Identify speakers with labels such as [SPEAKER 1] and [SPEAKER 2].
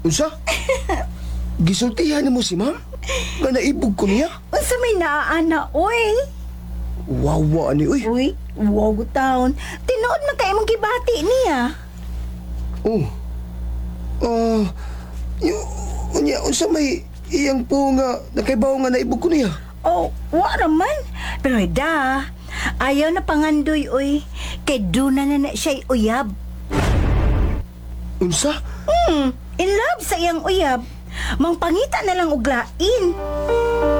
[SPEAKER 1] Unsa? Gisultihan mo si ma'am? Nga naibog ko niya?
[SPEAKER 2] Unsa may naaana, oy?
[SPEAKER 1] Wawa ni, uy.
[SPEAKER 2] Uy, wow taon. Tinuod man kay imong gibati niya.
[SPEAKER 1] Oh. Unsa may iyang po nga nakaibaw nga naibog ko niya?
[SPEAKER 2] Oh, wa raman. Pero da, ayaw na pangandoy, oy. Kay duna na siya'y uyab.
[SPEAKER 1] Unsa?
[SPEAKER 2] In love sa iyang uyab. Mangpangita na lang og lain.